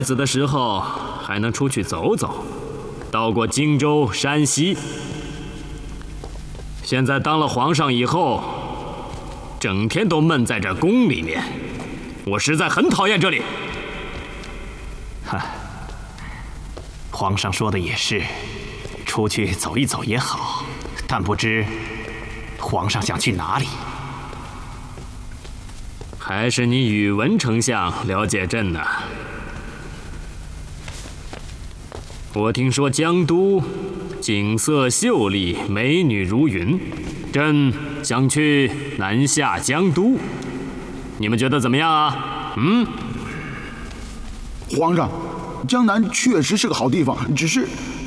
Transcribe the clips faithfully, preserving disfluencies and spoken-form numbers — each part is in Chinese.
子的时候还能出去走走，到过荆州、山西。现在当了皇上以后，整天都闷在这宫里面，我实在很讨厌这里。 哈，皇上说的也是，出去走一走也好，但不知皇上想去哪里？ 还是你宇文丞相了解朕呢。我听说江都景色秀丽，美女如云，朕想去南下江都，你们觉得怎么样啊？嗯？ 皇上，江南确实是个好地方，只是……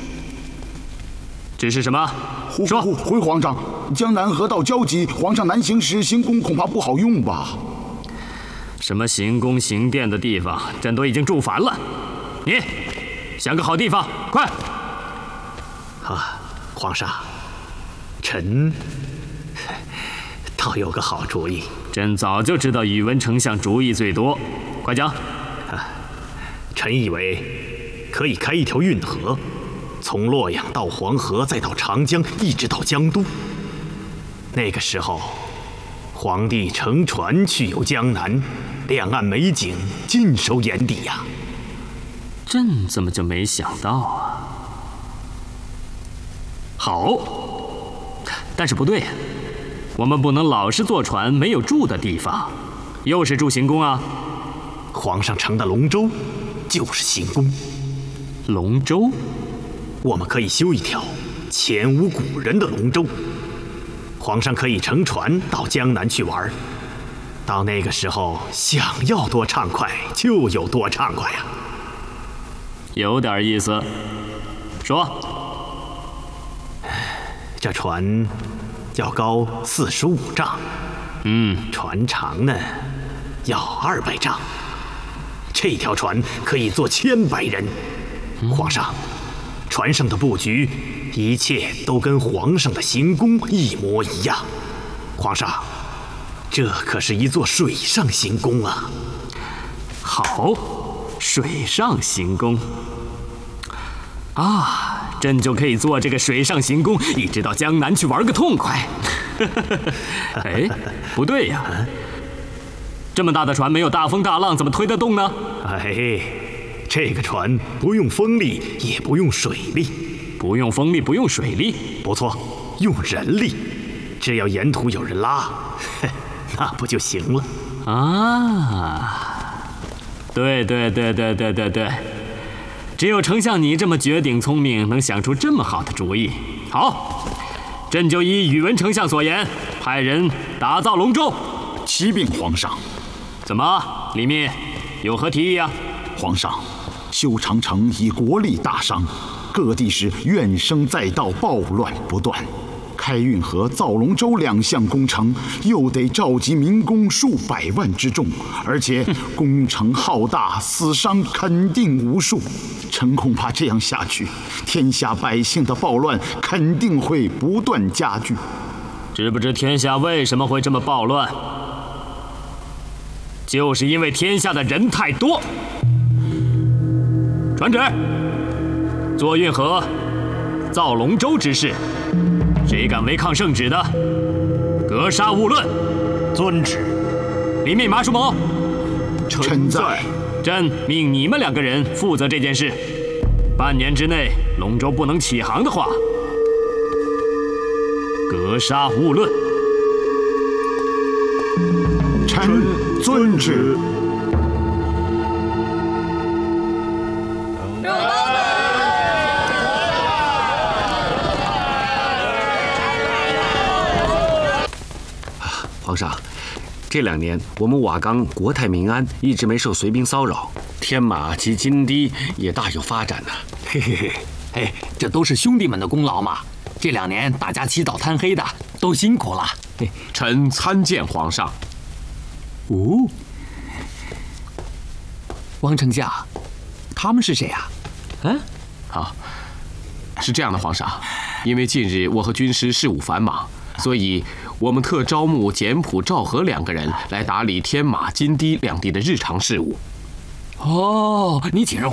只是什么？说。 回皇上，江南河道交集，皇上南行时行宫恐怕不好用吧？ 什么行宫行殿的地方，朕都已经住烦了。你想个好地方，快！ 啊，皇上，臣倒有个好主意。 朕早就知道宇文丞相主意最多，快讲。 啊，臣以为可以开一条运河，从洛阳到黄河，再到长江，一直到江都。那个时候，皇帝乘船去游江南，两岸美景尽收眼底呀。 朕怎么就没想到啊？好，但是不对呀，我们不能老是坐船，没有住的地方，又是住行宫啊。 皇上乘的龙舟就是行宫。 龙舟， 我们可以修一条前无古人的龙舟，皇上可以乘船到江南去玩，到那个时候想要多畅快就有多畅快呀。 有点意思，说。 这船要高四十五丈， 嗯， 船长呢要二百丈，这条船可以坐千百人。皇上，船上的布局，一切都跟皇上的行宫一模一样。皇上，这可是一座水上行宫啊！ 好，水上行宫啊！朕就可以坐这个水上行宫，一直到江南去玩个痛快。哎，不对呀，这么大的船没有大风大浪，怎么推得动呢？ 哎，这个船不用风力，也不用水力。 不用风力，不用水力， 不错，用人力，只要沿途有人拉，那不就行了？ 啊，对对对对对对对。只有丞相你这么绝顶聪明，能想出这么好的主意。好，朕就依宇文丞相所言，派人打造龙舟。 启禀皇上。 怎么，李密有何提议啊？ 皇上，修长城以国力大伤，各地是怨声载道，暴乱不断。开运河、造龙舟两项工程，又得召集民工数百万之众，而且工程浩大，死伤肯定无数。臣恐怕这样下去，天下百姓的暴乱肯定会不断加剧。 知不知天下为什么会这么暴乱？就是因为天下的人太多。传旨，做运河、造龙舟之事，谁敢违抗圣旨的，格杀勿论。 遵旨。 李密、马叔谋， 臣在。 朕命你们两个人负责这件事。半年之内，龙舟不能起航的话，格杀勿论。 臣遵旨。 皇上，这两年我们瓦岗国泰民安，一直没受隋兵骚扰，天马及金堤也大有发展呢、啊。 嘿嘿嘿，哎，这都是兄弟们的功劳嘛！这两年大家起早贪黑的，都辛苦了。 臣参见皇上。 哦，王丞相，他们是谁啊？ 嗯，好，是这样的，皇上，因为近日我和军师事务繁忙，所以我们特招募简朴、赵和两个人来打理天马、金堤两地的日常事务。 哦，你请人